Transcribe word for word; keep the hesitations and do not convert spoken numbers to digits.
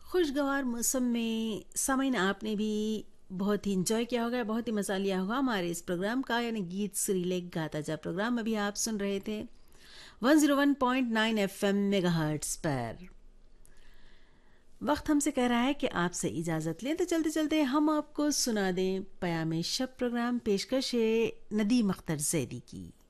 खुशगवार मौसम में सामीन आपने भी बहुत ही इंजॉय किया होगा, बहुत ही मज़ा लिया होगा हमारे इस प्रोग्राम का, यानी गीत सुरीले गाता जा प्रोग्राम अभी आप सुन रहे थे one zero one point nine FM megahertz पर। वक्त हमसे कह रहा है कि आपसे इजाज़त लें, तो चलते चलते हम आपको सुना दें पयामे शब प्रोग्राम, पेशकश है नदीम अख्तर जैदी की।